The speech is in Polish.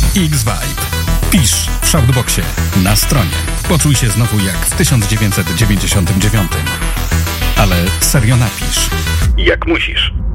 X-Vibe. Pisz w Shoutboxie, na stronie. Poczuj się znowu jak w 1999. Ale serio napisz. Jak musisz.